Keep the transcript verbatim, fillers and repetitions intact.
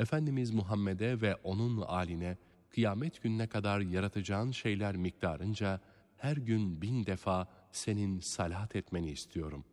Efendimiz Muhammed'e ve onun âline kıyamet gününe kadar yaratacağın şeyler miktarınca her gün bin defa senin salat etmeni istiyorum.